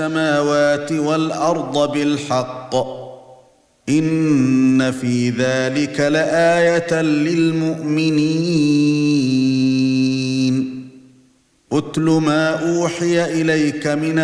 السماوات والأرض بالحق إن في ذلك لآية للمؤمنين. أتل ما أوحي إليك من